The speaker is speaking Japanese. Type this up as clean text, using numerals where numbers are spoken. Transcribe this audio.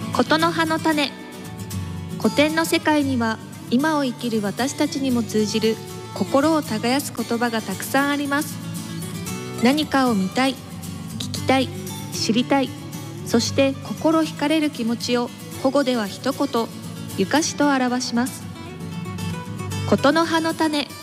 ことの葉の種。古典の世界には今を生きる私たちにも通じる心を耕す言葉がたくさんあります。何かを見たい、聞きたい、知りたい、そして心惹かれる気持ちを古語では一言、ゆかしと表します。ことの葉の種。